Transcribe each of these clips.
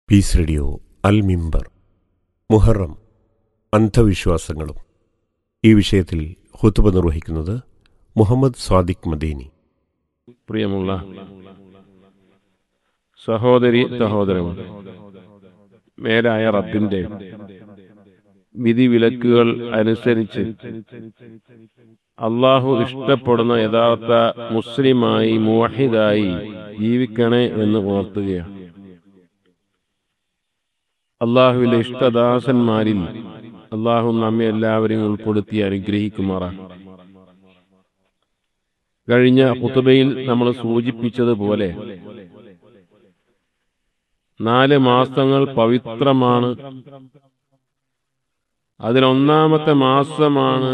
Piece radio അൽ മിമ്പർ മുഹറം അന്ധവിശ്വാസങ്ങളും. ഈ വിഷയത്തിൽ ഖുതുബ നിർവഹിക്കുന്നത് മുഹമ്മദ് സ്വാദിഖ് മദീനി. പ്രിയമുള്ള സഹോദരി സഹോദരൻ, മേലായ റബ്ബിന്റെ വിധിവിലക്കുകൾ അനുസരിച്ച് അള്ളാഹു ഇഷ്ടപ്പെടുന്ന യഥാർത്ഥ മുസ്ലിമായി മുവഹിദായി ജീവിക്കണേ എന്ന് ഓർത്തുകയാണ്. അള്ളാഹുവിന്റെ ഇഷ്ടദാസന്മാരിൽ അള്ളാഹു നമ്മെ എല്ലാവരെയും ഉൾപ്പെടുത്തി അനുഗ്രഹിക്കുമാറാണ്. കഴിഞ്ഞ ഖുതുബയിൽ നമ്മൾ സൂചിപ്പിച്ചതുപോലെ 4 മാസങ്ങൾ പവിത്രമാണ്. അതിലൊന്നാമത്തെ മാസമാണ്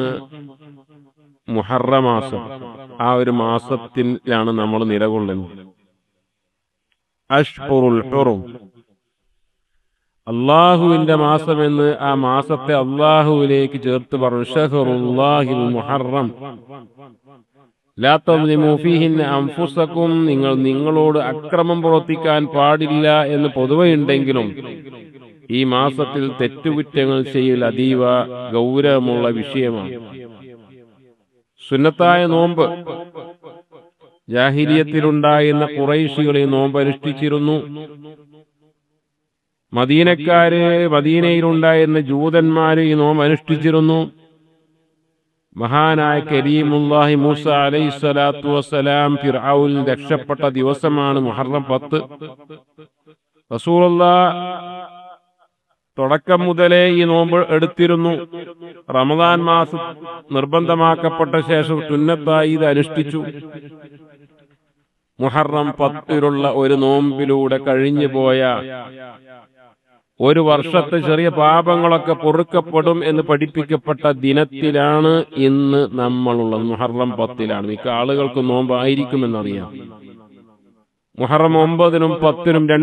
മുഹറം മാസം. ആ ഒരു മാസത്തിലാണ് നമ്മൾ നിലകൊള്ളുന്നത്. അഷ്ഹുറുൽ ഹുറും, അള്ളാഹുവിന്റെ മാസം എന്ന് ആ മാസത്തെ അള്ളാഹുവിലേക്ക് ചേർത്ത് പറഞ്ഞു. ഷഹറുല്ലാഹിൽ മുഹറം ലാ തദ്ലിമൂ ഫീഹിന്ന അൻഫുസകും, നിങ്ങൾ നിങ്ങളോട് അക്രമം പ്രവർത്തിക്കാൻ പാടില്ല എന്ന് പൊതുവെ ഉണ്ടെങ്കിലും ഈ മാസത്തിൽ തെറ്റുകുറ്റങ്ങൾ ചെയ്യൽ അതീവ ഗൗരവമുള്ള വിഷയമാണ്. സുന്നത്തായ നോമ്പ് ജാഹിലിയത്തിലുണ്ടായിരുന്ന ഖുറൈശികൾ ഈ നോമ്പ് അനുഷ്ഠിച്ചിരുന്നു. മദീനയിലുണ്ടായിരുന്ന ജൂതന്മാര് ഈ നോമ്പ് അനുഷ്ഠിച്ചിരുന്നു. മഹാനായ കരീമുല്ലാഹി മൂസ അലൈഹിസ്സലാത്തു വസ്സലാം ഫിർഔനിൽ രക്ഷപ്പെട്ട ദിവസമാണ് മുഹറം 10. റസൂലുള്ളാഹ് തുടക്കം മുതലേ ഈ നോമ്പ് എടുത്തിരുന്നു. റമദാൻ മാസം നിർബന്ധമാക്കപ്പെട്ട ശേഷം സുന്നത്തായി ഇത് അനുഷ്ഠിച്ചു. മുഹറം 10 ഒരു നോമ്പിലൂടെ കഴിഞ്ഞു പോയ ഒരു വർഷത്തെ ചെറിയ പാപങ്ങളൊക്കെ പൊറുക്കപ്പെടും എന്ന് പഠിപ്പിക്കപ്പെട്ട ദിനത്തിലാണ് ഇന്ന് നമ്മളുള്ളത്. മുഹറം 10 മിക്ക ആളുകൾക്ക് നോമ്പായിരിക്കുമെന്നറിയാം. മുഹറം 9-നും 10-നും